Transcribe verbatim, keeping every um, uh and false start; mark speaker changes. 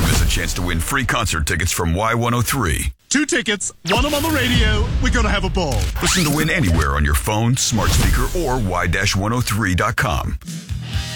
Speaker 1: Herb has a chance to win free concert tickets from Y one oh three.
Speaker 2: Two tickets, one them on the radio. We're going to have a ball.
Speaker 1: Listen to Win anywhere on your phone, smart speaker, or y one oh three dot com.